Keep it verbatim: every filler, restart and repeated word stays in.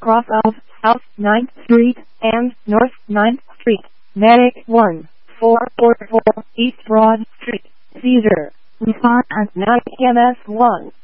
cross of South ninth Street and North ninth Street. Medic one, four four four, East Broad Street, Caesar. Respond at nine M S one.